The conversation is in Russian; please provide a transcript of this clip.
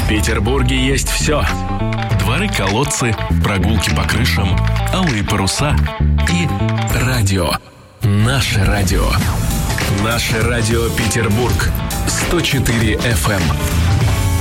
В Петербурге есть все. Дворы, колодцы, прогулки по крышам, алые паруса и радио. Наше радио. Наше радио Петербург. 104 FM.